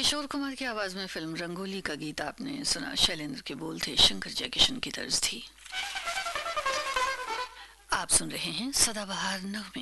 किशोर कुमार की आवाज में फिल्म रंगोली का गीत आपने सुना। शैलेंद्र के बोल थे, शंकर जयकिशन की तर्ज थी। आप सुन रहे हैं सदाबहार नगमे।